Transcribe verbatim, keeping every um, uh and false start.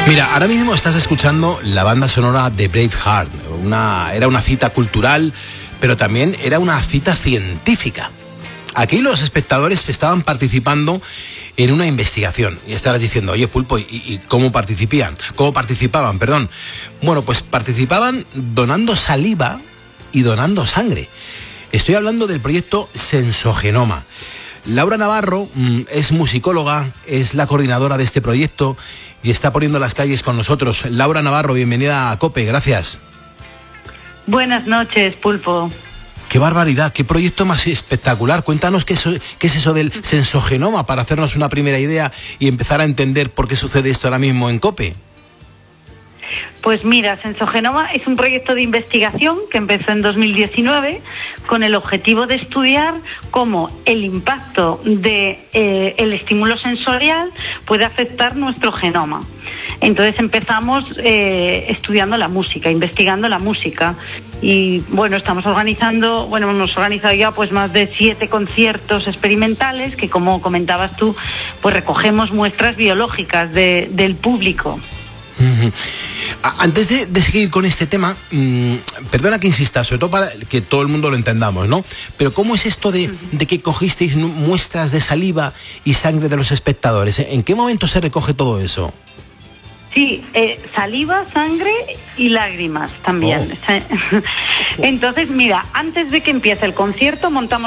Mira, ahora mismo estás escuchando la banda sonora de Braveheart. Una, era una cita cultural, pero también era una cita científica. Aquí los espectadores estaban participando en una investigación. Y estarás diciendo, oye, Pulpo, ¿y, y cómo participaban? ¿Cómo participaban? Perdón. Bueno, pues participaban donando saliva y donando sangre. Estoy hablando del proyecto Sensogenoma. Laura Navarro mmm, es musicóloga, es la coordinadora de este proyecto y está poniendo las calles con nosotros. Laura Navarro, bienvenida a COPE, gracias. Buenas noches, Pulpo. ¡Qué barbaridad! ¡Qué proyecto más espectacular! Cuéntanos qué, eso, qué es eso del sensogenoma para hacernos una primera idea y empezar a entender por qué sucede esto ahora mismo en COPE. Pues mira, Sensogenoma es un proyecto de investigación que empezó en dos mil diecinueve con el objetivo de estudiar cómo el impacto de eh, el estímulo sensorial puede afectar nuestro genoma. Entonces empezamos eh, estudiando la música, investigando la música y bueno, estamos organizando, bueno, hemos organizado ya pues más de siete conciertos experimentales que, como comentabas tú, pues recogemos muestras biológicas de, del público. Antes de, de seguir con este tema, mmm, perdona que insista, sobre todo para que todo el mundo lo entendamos, ¿no? Pero ¿cómo es esto de, de que cogisteis muestras de saliva y sangre de los espectadores? ¿En qué momento se recoge todo eso? Sí, eh, saliva, sangre y lágrimas también. Oh. Entonces, mira, antes de que empiece el concierto montamos